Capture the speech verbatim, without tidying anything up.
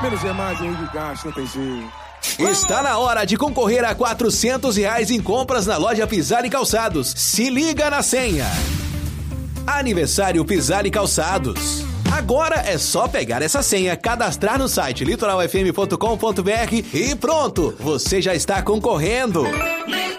Menos é mais, Henrique Castro, não tem jeito. Está na hora de concorrer a quatrocentos reais em compras na loja Pisani Calçados. Se liga na senha. Aniversário Pisani Calçados. Agora é só pegar essa senha, cadastrar no site litoral f m ponto com ponto b r e pronto, você já está concorrendo.